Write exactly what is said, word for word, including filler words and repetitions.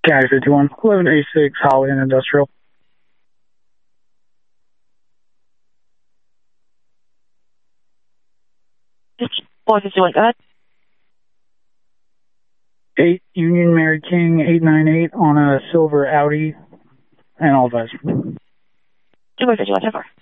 County fifty-one, eleven eighty-six, Holly and Industrial. four fifty-one, go ahead. eight Union Mary King eight nine eight on a silver Audi and all that. two four fifty-one, ten four.